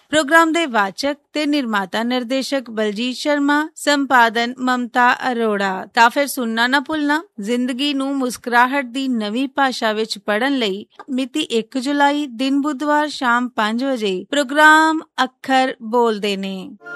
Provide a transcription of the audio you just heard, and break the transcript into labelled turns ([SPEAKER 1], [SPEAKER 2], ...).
[SPEAKER 1] Programme ਦੇ ਵਾਚਕ ਤੇ ਨਿਰਮਾਤਾ ਨਿਰਦੇਸ਼ਕ ਬਲਜੀਤ ਸ਼ਰਮਾ, ਸੰਪਾਦਨ ਮਮਤਾ ਅਰੋੜਾ। ਤਾਂ ਫਿਰ ਸੁਣਨਾ ਨਾ ਭੁੱਲਣਾ, ਜ਼ਿੰਦਗੀ ਨੂੰ ਮੁਸਕਰਾਹਟ ਦੀ ਨਵੀਂ ਭਾਸ਼ਾ ਵਿੱਚ ਪੜ੍ਹਨ ਲਈ ਮਿਤੀ 1 ਜੁਲਾਈ ਦਿਨ ਬੁੱਧਵਾਰ ਸ਼ਾਮ 5 ਵਜੇ ਪ੍ਰੋਗਰਾਮ ਅੱਖਰ ਬੋਲਦੇ ਨੇ।